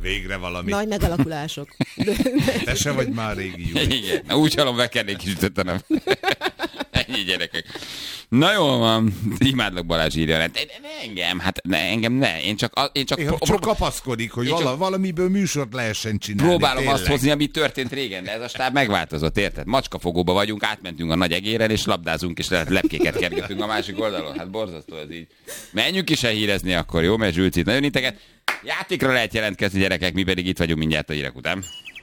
Végre valami. Nagy megalakulások. Te se vagy már régi jó. Igen, na, úgy hallom, bekernék is ütöttenem. Ennyi gyerekek. Na jól van, imádlak Balázs írja. Engem ne. Én csak Kapaszkodik, hogy valamiből műsort lehessen csinálni. Próbálom tényleg. azt hozni, ami történt régen, de ez a stáb megváltozott, érted? Macskafogóba vagyunk, átmentünk a nagy egéren, és labdázunk, és lepkéket kergetünk a másik oldalon. Hát borzasztó ez így. Menjünk is el hírezni akkor, jó? Mert Zsülcit nagyon inteket. Játékra lehet jelentkezni, gyerekek, mi pedig itt vagyunk mindjárt a hírek után.